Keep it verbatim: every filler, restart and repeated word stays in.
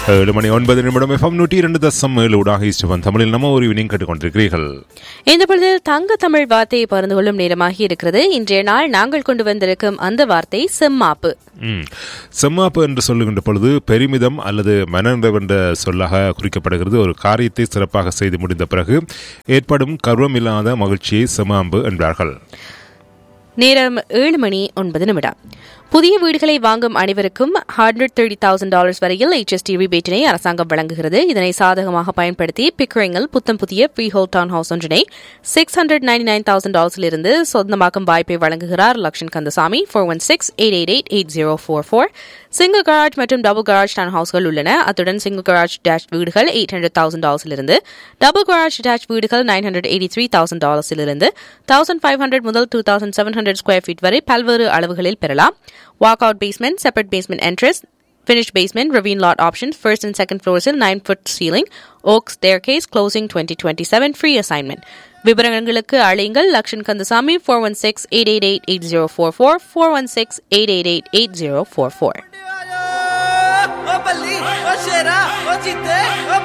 ஏழு மணி ஒன்பது நிமிடம் எஃப்எம் நூற்றி இரண்டு தசம் ஏழு ஊடாக ஈஸ்டவன் தமிழில் நம்ம ஒரு வினிங் கேட்டுக்கொண்டிருக்கிறீர்கள். இந்த பொழுதில் தங்க தமிழ் வார்த்தையை பகிர்ந்து கொள்ளும் நேரமாகி இருக்கிறது. இன்றைய நாள் நாங்கள் கொண்டு வந்திருக்கும் அந்த வார்த்தை செம்மாப்பு. செம்மாப்பு என்று சொல்லுகின்ற பொழுது பெருமிதம் அல்லது மனநிறைவு என்ற சொல்லாக குறிக்கப்படுகிறது. ஒரு காரியத்தை சிறப்பாக செய்து முடிந்த பிறகு ஏற்படும் கர்வம் இல்லாத மகிழ்ச்சியை செம்மாம்பு என்பார்கள். நேரம் ஏழு மணி ஒன்பது நிமிடம். புதிய வீடுகளை வாங்கும் அனைவருக்கும் ஹண்ட்ரட் தேர்ட்டி தௌசண்ட் டாலர்ஸ் வரையில் ஹெச்எஸ்டி ரிபேட்டினை அரசாங்கம் வழங்குகிறது. இதனை சாதகமாக பயன்படுத்தி பிக்ரிங்கில் புத்தம் புதிய ஃப்ரீ ஹோல் டவுன் ஹவுஸ் ஒன்றினை six hundred ninety nine thousand டாலர்ஸிலிருந்து சொந்தமாக்கும் வாய்ப்பை வழங்குகிறார் Lakshan Kandasamy. Four one six eight eight eight eight zero four four single garage மற்றும் டபுள் கராஜ் டவுன் ஹவுஸ்கள் உள்ளன. அத்துடன் சிங்கிள் கராஜ் டேஷ் வீடுகள் eight hundred thousand டாலர்ஸிலிருந்து, double garage dash வீடுகள் nine hundred eighty three thousand டாலர்ஸிலிருந்து thousand five hundred முதல் two thousand seven hundred square feet வரை பல்வேறு அளவுகளில் பெறலாம். Walkout basement, separate basement entrance, finished basement, ravine lot option, first and second floors in nine foot ceiling, oak staircase, closing twenty twenty-seven, free assignment. விவரங்களுக்கு அழையுங்கள் Lakshan Kandasamy four one six eight eight eight eight zero four four four one six eight eight eight eight zero four four.